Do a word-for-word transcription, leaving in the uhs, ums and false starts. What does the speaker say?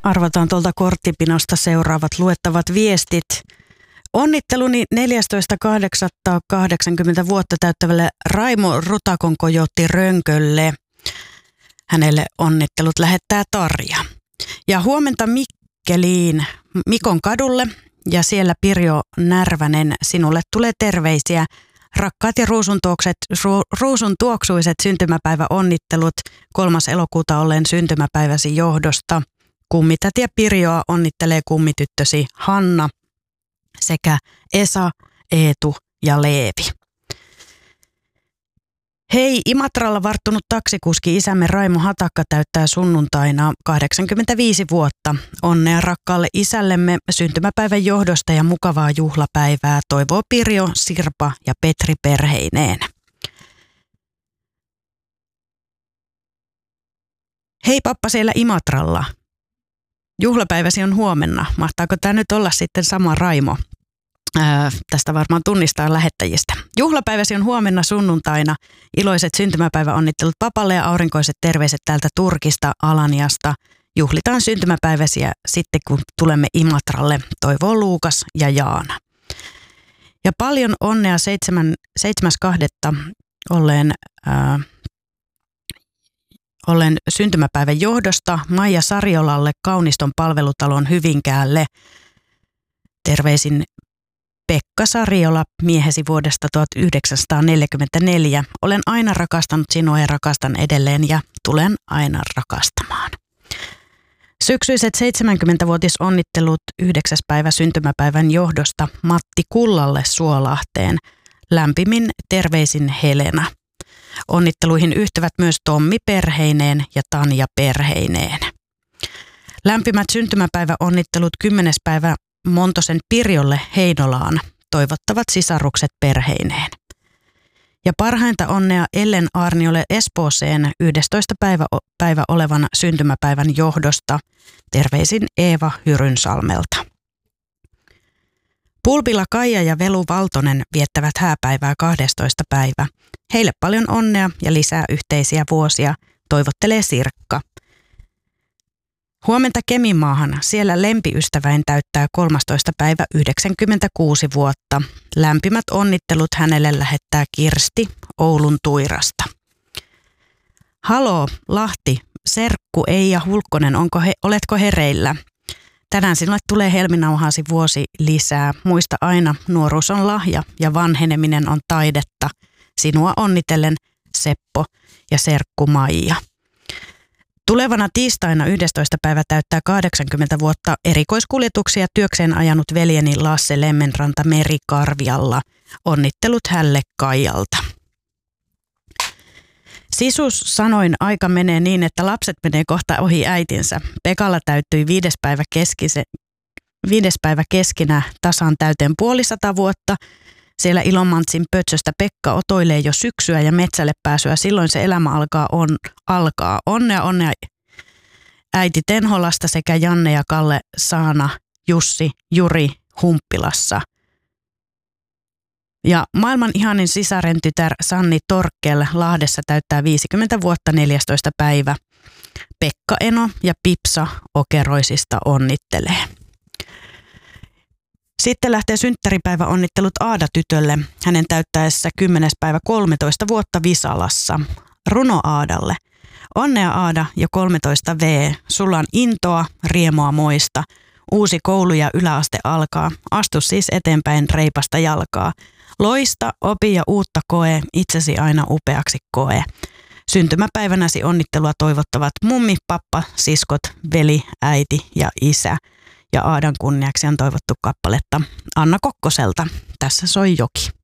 Arvataan tuolta korttipinosta seuraavat luettavat viestit. Onnitteluni neljästoista kahdeksatta kahdeksankymmentä vuotta täyttävälle Raimo Rutakonkojotti Rönkölle. Hänelle onnittelut lähettää Tarja. Ja huomenta Mikkeliin Mikon kadulle ja siellä Pirjo Närvänen, sinulle tulee terveisiä. Rakkaat ja ruusuntuokset, ru, ruusun tuoksuiset syntymäpäiväonnittelut kolmas elokuuta olleen syntymäpäiväsi johdosta. Kummitäti ja Pirjoa onnittelee kummityttösi Hanna sekä Esa, Eetu ja Leevi. Hei, Imatralla varttunut taksikuski isämme Raimo Hatakka täyttää sunnuntaina kahdeksankymmentäviisi vuotta. Onnea rakkaalle isällemme syntymäpäivän johdosta ja mukavaa juhlapäivää toivoo Pirjo, Sirpa ja Petri perheineen. Hei pappa siellä Imatralla. Juhlapäiväsi on huomenna. Mahtaako tämä nyt olla sitten sama Raimo? Ää, tästä varmaan tunnistaa lähettäjistä. Juhlapäiväsi on huomenna sunnuntaina. Iloiset syntymäpäiväonnittelut papalle ja aurinkoiset terveiset täältä Turkista, Alaniasta. Juhlitaan syntymäpäiväsiä sitten, kun tulemme Imatralle, toivoo Luukas ja Jaana. Ja paljon onnea seitsemäs toista olleen, ää, olleen syntymäpäivän johdosta Maija Sarjolalle Kauniston palvelutalon Hyvinkäälle. Terveisin Pekka Sarjola, miehesi vuodesta tuhatyhdeksänsataaneljäkymmentäneljä. Olen aina rakastanut sinua ja rakastan edelleen ja tulen aina rakastamaan. Syksyiset seitsemänkymmentävuotisonnittelut yhdeksäs päivä syntymäpäivän johdosta Matti Kullalle Suolahteen. Lämpimin terveisin Helena. Onnitteluihin yhtyvät myös Tommi perheineen ja Tanja perheineen. Lämpimät syntymäpäiväonnittelut kymmenes päivä Montosen Pirjolle Heinolaan, toivottavat sisarukset perheineen. Ja parhainta onnea Ellen Aarniolle Espooseen yhdestoista päivä, päivä olevan syntymäpäivän johdosta. Terveisin Eeva Hyrynsalmelta. Pulpila Kaija ja Velu Valtonen viettävät hääpäivää kahdestoista päivä. Heille paljon onnea ja lisää yhteisiä vuosia, toivottelee Sirkka. Huomenta Keminmaahan. Siellä lempiystäväin täyttää kolmastoista päivä yhdeksänkymmentäkuusi vuotta. Lämpimät onnittelut hänelle lähettää Kirsti Oulun Tuirasta. Haloo, Lahti, serkku Eija Hulkkonen, onko he, oletko hereillä? Tänään sinulle tulee helminauhaasi vuosi lisää. Muista aina, nuoruus on lahja ja vanheneminen on taidetta. Sinua onnitellen Seppo ja serkku Maija. Tulevana tiistaina yhdestoista päivä täyttää kahdeksankymmentä vuotta erikoiskuljetuksia työkseen ajanut veljeni Lasse Lemmenranta Merikarvialla. Onnittelut hälle Kaijalta. Sisus sanoin, aika menee niin, että lapset menee kohta ohi äitinsä. Pekalla täyttyi viides päivä, keskise, viides päivä keskinä tasan täyteen puolisata vuotta. Siellä Ilomantsin Pötsöstä Pekka otoilee jo syksyä ja metsälle pääsyä. Silloin se elämä alkaa. On, alkaa. Onnea, onnea äiti Tenholasta sekä Janne ja Kalle, Saana, Jussi, Juri Humppilassa. Ja maailman ihanin sisaren tytär Sanni Torkkel Lahdessa täyttää viisikymmentä vuotta neljästoista päivä. Pekka Eno ja Pipsa Okeroisista onnittelee. Sitten lähtee synttäripäivä onnittelut Aada-tytölle, hänen täyttäessä kymmenes päivä kolmetoista vuotta Visalassa. Runo Aadalle. Onnea Aada jo kolmetoista vuotta. Sulla on intoa, riemoa moista. Uusi koulu ja yläaste alkaa. Astu siis eteenpäin reipasta jalkaa. Loista, opi ja uutta koe, itsesi aina upeaksi koe. Syntymäpäivänäsi onnittelua toivottavat mummi, pappa, siskot, veli, äiti ja isä. Ja Aadan kunniaksi on toivottu kappaletta Anna Kokkoselta. Tässä soi joki.